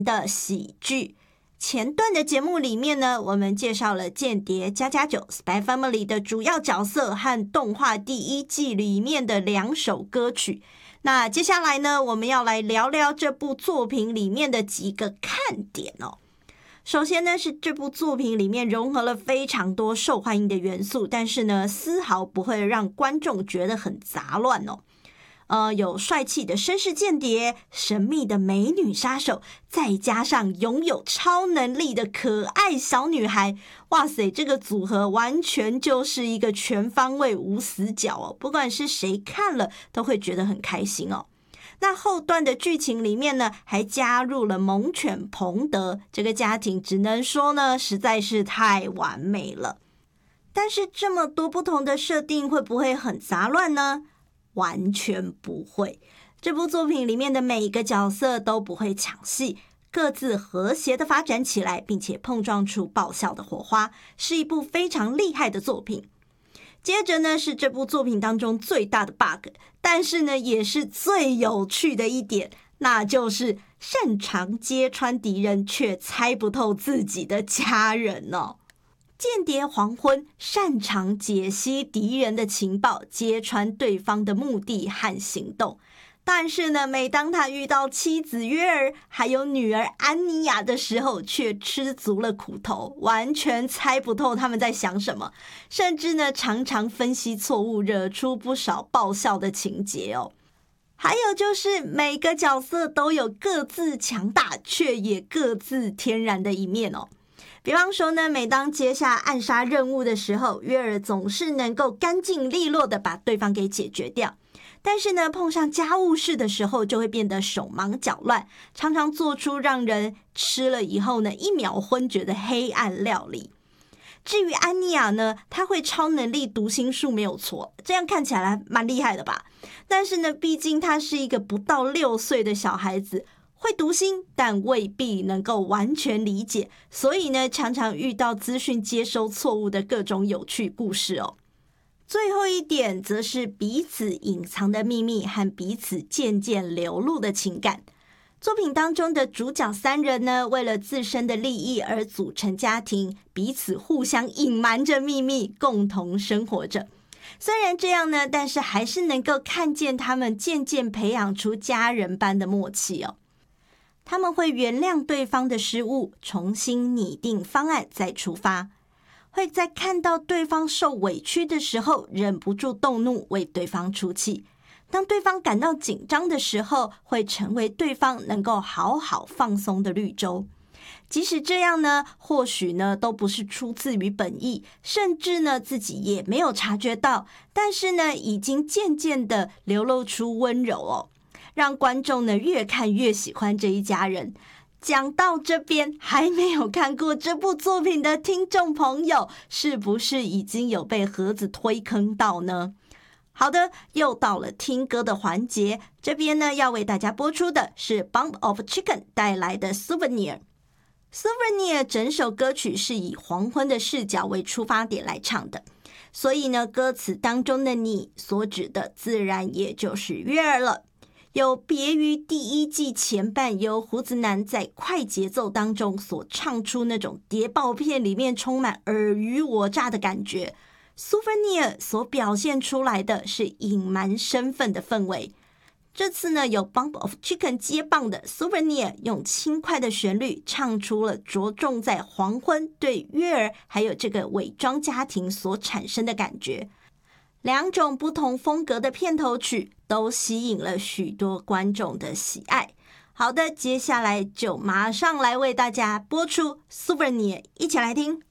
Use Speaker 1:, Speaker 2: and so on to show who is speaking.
Speaker 1: 的喜剧。前段的节目里面呢，我们介绍了《间谍家家酒》Spy Family 的主要角色和动画第一季里面的2首歌曲。那接下来呢，我们要来聊聊这部作品里面的几个看点哦。首先呢，是这部作品里面融合了非常多受欢迎的元素，但是呢，丝毫不会让观众觉得很杂乱哦。有帅气的绅士间谍，神秘的美女杀手，再加上拥有超能力的可爱小女孩，哇塞，这个组合完全就是一个全方位无死角哦，不管是谁看了都会觉得很开心哦。那后段的剧情里面呢，还加入了猛犬彭德，这个家庭只能说呢，实在是太完美了。但是这么多不同的设定会不会很杂乱呢？完全不会，这部作品里面的每一个角色都不会抢戏，各自和谐的发展起来，并且碰撞出爆笑的火花，是一部非常厉害的作品。接着呢，是这部作品当中最大的 bug， 但是呢，也是最有趣的一点，那就是擅长揭穿敌人，却猜不透自己的家人哦。间谍黄昏擅长解析敌人的情报，揭穿对方的目的和行动。但是呢，每当他遇到妻子约尔还有女儿安妮亚的时候，却吃足了苦头，完全猜不透他们在想什么，甚至呢，常常分析错误，惹出不少爆笑的情节哦。还有就是每个角色都有各自强大，却也各自天然的一面哦。比方说呢，每当接下暗杀任务的时候，约尔总是能够干净利落的把对方给解决掉。但是呢，碰上家务事的时候，就会变得手忙脚乱，常常做出让人吃了以后呢，一秒昏厥的黑暗料理。至于安妮亚呢，她会超能力读心术没有错，这样看起来蛮厉害的吧？但是呢，毕竟她是一个不到6岁的小孩子，会读心，但未必能够完全理解，所以呢，常常遇到资讯接收错误的各种有趣故事哦。最后一点则是彼此隐藏的秘密和彼此渐渐流露的情感。作品当中的主角3人呢，为了自身的利益而组成家庭，彼此互相隐瞒着秘密，共同生活着。虽然这样呢，但是还是能够看见他们渐渐培养出家人般的默契哦。他们会原谅对方的失误，重新拟定方案再出发，会在看到对方受委屈的时候忍不住动怒，为对方出气。当对方感到紧张的时候，会成为对方能够好好放松的绿洲。即使这样呢，或许呢都不是出自于本意，甚至呢自己也没有察觉到，但是呢已经渐渐的流露出温柔哦，让观众呢越看越喜欢这一家人。讲到这边，还没有看过这部作品的听众朋友，是不是已经有被盒子推坑到呢？好的，又到了听歌的环节，这边呢要为大家播出的是 Bump of Chicken 带来的 Souvenir。Souvenir 整首歌曲是以黄昏的视角为出发点来唱的，所以呢歌词当中的你所指的自然也就是约尔了。有别于第一季前半由胡子男在快节奏当中所唱出那种谍报片里面充满尔虞我诈的感觉， Souvenir 所表现出来的是隐瞒身份的氛围。这次呢，有 Bump of Chicken 接棒的 Souvenir 用轻快的旋律唱出了着重在黄昏对约尔还有这个伪装家庭所产生的感觉。2种不同风格的片头曲都吸引了许多观众的喜爱。好的，接下来就马上来为大家播出 Souvenir， 一起来听。